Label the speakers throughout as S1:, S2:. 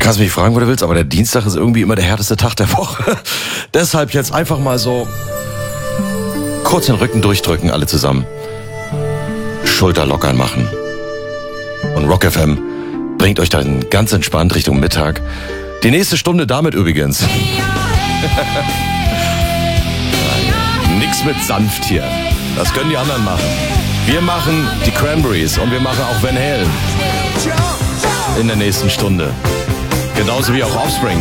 S1: kannst mich fragen, wo du willst, aber der Dienstag ist irgendwie immer der härteste Tag der Woche. Deshalb jetzt einfach mal so kurz den Rücken durchdrücken, alle zusammen. Schulter lockern machen. Und Rock FM bringt euch dann ganz entspannt Richtung Mittag. Die nächste Stunde damit übrigens. Nix mit sanft hier. Das können die anderen machen. Wir machen die Cranberries und wir machen auch Van Halen in der nächsten Stunde. Genauso wie auch Offspring.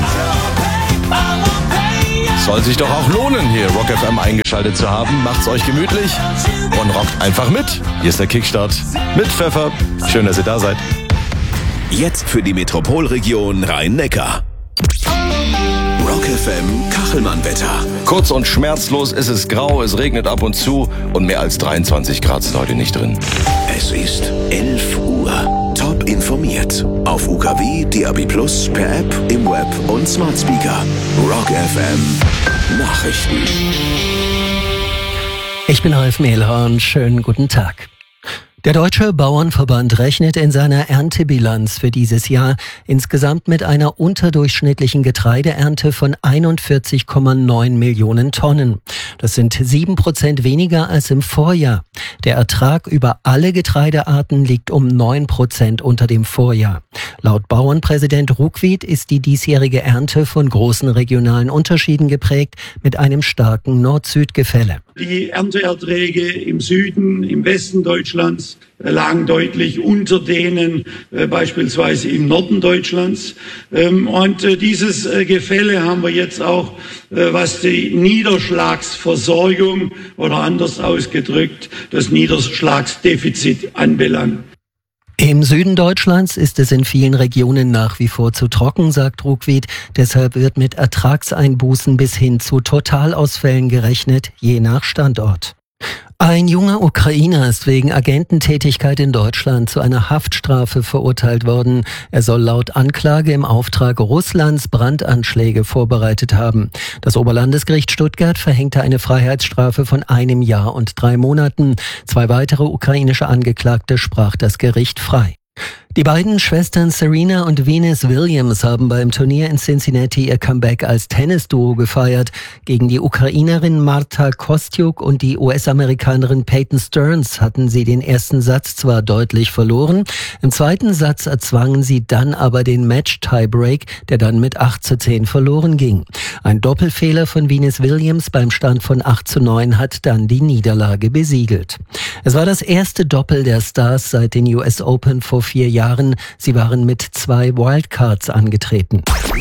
S1: Soll sich doch auch lohnen, hier Rock FM eingeschaltet zu haben. Macht's euch gemütlich und rockt einfach mit. Hier ist der Kickstart mit Pfeffer. Schön, dass ihr da seid.
S2: Jetzt für die Metropolregion Rhein-Neckar. Rock FM Kachelmann-Wetter.
S1: Kurz und schmerzlos, es ist grau, es regnet ab und zu und mehr als 23 Grad sind heute nicht drin.
S2: Es ist 11 Uhr. Top informiert. Auf UKW, DAB+, per App, im Web und Smart Speaker. Rock FM Nachrichten.
S3: Ich bin Ralf Mehlhorn. Schönen guten Tag. Der Deutsche Bauernverband rechnet in seiner Erntebilanz für dieses Jahr insgesamt mit einer unterdurchschnittlichen Getreideernte von 41,9 Millionen Tonnen. Das sind 7% weniger als im Vorjahr. Der Ertrag über alle Getreidearten liegt um 9% unter dem Vorjahr. Laut Bauernpräsident Ruckwied ist die diesjährige Ernte von großen regionalen Unterschieden geprägt mit einem starken Nord-Süd-Gefälle.
S4: Die Ernteerträge im Süden, im Westen Deutschlands lagen deutlich unter denen beispielsweise im Norden Deutschlands. Und dieses Gefälle haben wir jetzt auch, was die Niederschlagsversorgung oder anders ausgedrückt, das Niederschlagsdefizit anbelangt.
S3: Im Süden Deutschlands ist es in vielen Regionen nach wie vor zu trocken, sagt Ruckwied. Deshalb wird mit Ertragseinbußen bis hin zu Totalausfällen gerechnet, je nach Standort. Ein junger Ukrainer ist wegen Agententätigkeit in Deutschland zu einer Haftstrafe verurteilt worden. Er soll laut Anklage im Auftrag Russlands Brandanschläge vorbereitet haben. Das Oberlandesgericht Stuttgart verhängte eine Freiheitsstrafe von 1 Jahr und 3 Monaten. 2 weitere ukrainische Angeklagte sprach das Gericht frei. Die beiden Schwestern Serena und Venus Williams haben beim Turnier in Cincinnati ihr Comeback als Tennisduo gefeiert. Gegen die Ukrainerin Marta Kostyuk und die US-Amerikanerin Peyton Stearns hatten sie den ersten Satz zwar deutlich verloren, im zweiten Satz erzwangen sie dann aber den Match-Tiebreak, der dann mit 8:10 verloren ging. Ein Doppelfehler von Venus Williams beim Stand von 8:9 hat dann die Niederlage besiegelt. Es war das erste Doppel der Stars seit den US Open vor 4 Jahren. Sie waren mit 2 Wildcards angetreten.